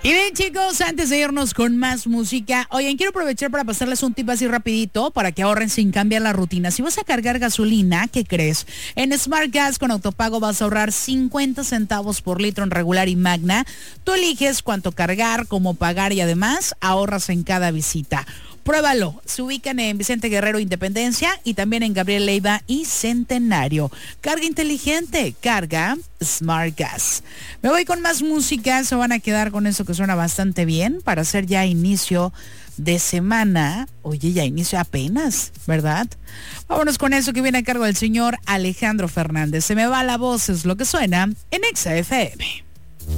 Y bien, chicos, antes de irnos con más música, oigan, quiero aprovechar para pasarles un tip así rapidito para que ahorren sin cambiar la rutina. Si vas a cargar gasolina, ¿qué crees? En Smart Gas con autopago vas a ahorrar 50 centavos por litro en regular y magna. Tú eliges cuánto cargar, cómo pagar y además ahorras en cada visita. Pruébalo. Se ubican en Vicente Guerrero Independencia y también en Gabriel Leiva y Centenario. Carga inteligente, carga Smart Gas. Me voy con más música, se van a quedar con eso que suena bastante bien para hacer ya inicio de semana. Oye, ya inicio apenas, ¿verdad? Vámonos con eso que viene a cargo del señor Alejandro Fernández. Se me va la voz, es lo que suena en Exa FM.